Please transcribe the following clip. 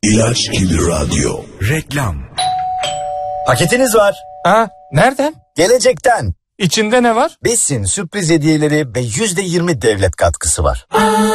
İlaç gibi radyo. Reklam. Paketiniz var. Nereden? Gelecekten. İçinde ne var? Besin, sürpriz hediyeleri ve %20 devlet katkısı var.